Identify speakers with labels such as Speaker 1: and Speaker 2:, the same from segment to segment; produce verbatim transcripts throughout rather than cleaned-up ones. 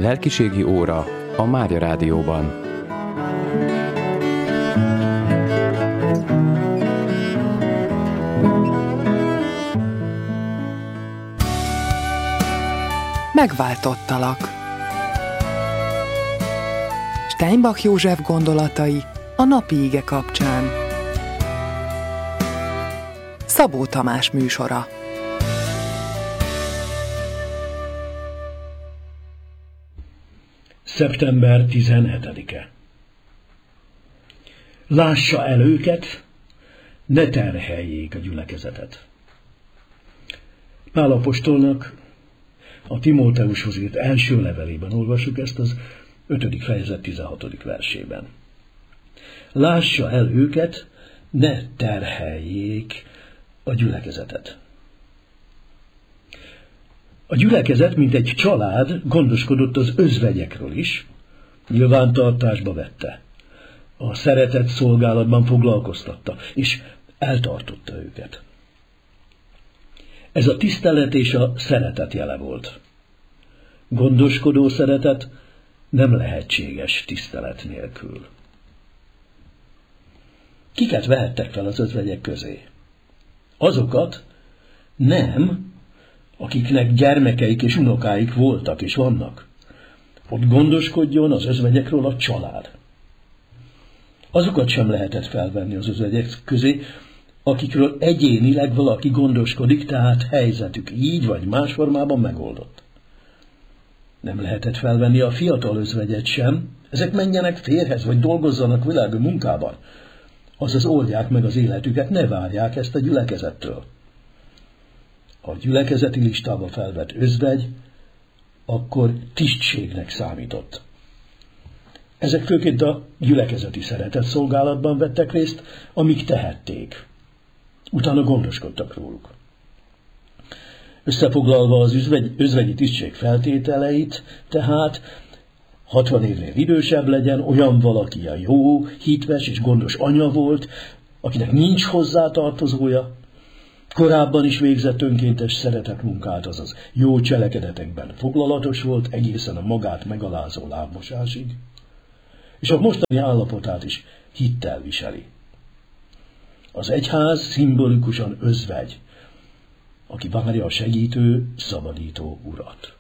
Speaker 1: Lelkiségi óra a Mária Rádióban.
Speaker 2: Megváltottalak. Steinbach József gondolatai a napi ige kapcsán. Szabó Tamás műsora.
Speaker 3: szeptember tizenhetedike. Lássa el őket, ne terheljék a gyülekezetet. Pál apostolnak a Timóteushoz írt első levelében olvassuk ezt az ötödik fejezet tizenhatodik versében. Lássa el őket, ne terheljék a gyülekezetet. A gyülekezet, mint egy család, gondoskodott az özvegyekről is, nyilvántartásba vette. A szeretet szolgálatban foglalkoztatta, és eltartotta őket. Ez a tisztelet és a szeretet jele volt. Gondoskodó szeretet nem lehetséges tisztelet nélkül. Kiket vehettek fel az özvegyek közé? Azokat nem, akiknek gyermekeik és unokáik voltak és vannak. Ott gondoskodjon az özvegyekről a család. Azokat sem lehetett felvenni az özvegyek közé, akikről egyénileg valaki gondoskodik, tehát helyzetük így vagy más formában megoldott. Nem lehetett felvenni a fiatal özvegyet sem, ezek menjenek férjhez, vagy dolgozzanak világi munkában. Azaz oldják meg az életüket, ne várják ezt a gyülekezettől. A gyülekezeti listába felvett özvegy akkor tisztségnek számított. Ezek főként a gyülekezeti szeretet szolgálatban vettek részt, amíg tehették. Utána gondoskodtak róluk. Összefoglalva az özvegy, özvegyi tisztség feltételeit, tehát hatvan évnél idősebb legyen, olyan valaki a jó, hitves és gondos anya volt, akinek nincs hozzátartozója, korábban is végzett önkéntes szeretetmunkát, azaz jó cselekedetekben foglalatos volt, egészen a magát megalázó lábmosásig, és a mostani állapotát is hittel viseli. Az egyház szimbolikusan özvegy, aki várja a segítő, szabadító urat.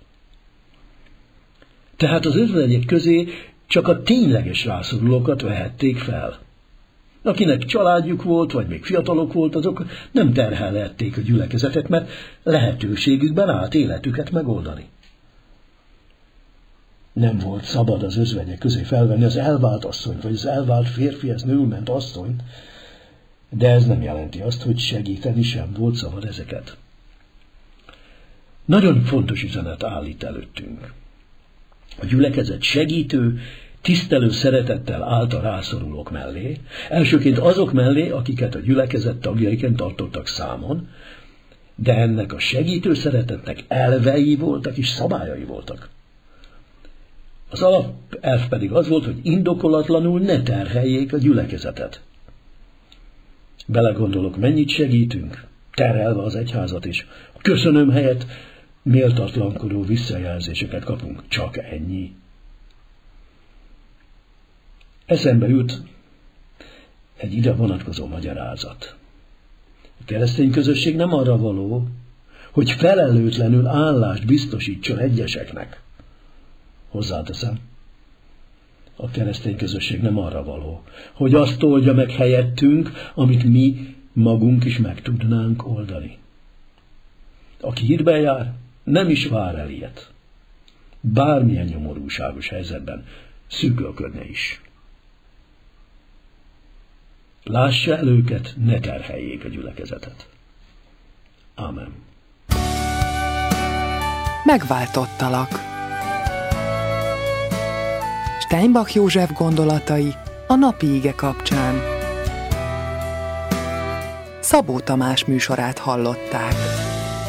Speaker 3: Tehát az özvegyek közé csak a tényleges rászorulókat vehették fel. Akinek családjuk volt, vagy még fiatalok volt, azok nem terhelhették a gyülekezetet, mert lehetőségükben állt életüket megoldani. Nem volt szabad az özvegyek közé felvenni az elvált asszonyt, vagy az elvált férfihez nőment asszonyt, de ez nem jelenti azt, hogy segíteni sem volt szabad ezeket. Nagyon fontos üzenet áll itt előttünk. A gyülekezet segítő, tisztelő szeretettel állt a rászorulók mellé, elsőként azok mellé, akiket a gyülekezet tagjaiként tartottak számon, de ennek a segítő szeretetnek elvei voltak és szabályai voltak. Az alapelv pedig az volt, hogy indokolatlanul ne terheljék a gyülekezetet. Belegondolok, mennyit segítünk, terhelve az egyházat is. A köszönöm helyett méltatlankodó visszajelzéseket kapunk. Csak ennyi. Eszembe jut egy ide vonatkozó magyarázat. A keresztény közösség nem arra való, hogy felelőtlenül állást biztosítson egyeseknek. Hozzáteszem, a keresztény közösség nem arra való, hogy azt oldja meg helyettünk, amit mi magunk is meg tudnánk oldani. Aki hitben jár, nem is vár el ilyet. Bármilyen nyomorúságos helyzetben szűkölködne is. Lássa el őket, ne terheljék a gyülekezetet. Ámen.
Speaker 2: Megváltottalak. Steinbach József gondolatai a napi ige kapcsán. Szabó Tamás műsorát hallották.